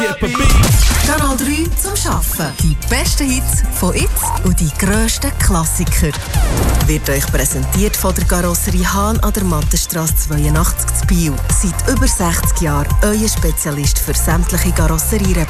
Kanal 3 zum Arbeiten. Die besten Hits von jetzt und die grössten Klassiker. Wird euch präsentiert von der Karosserie Hahn an der Mattenstrasse 82 zu Biel. Seit über 60 Jahren euer Spezialist für sämtliche Karosseriereparaturen.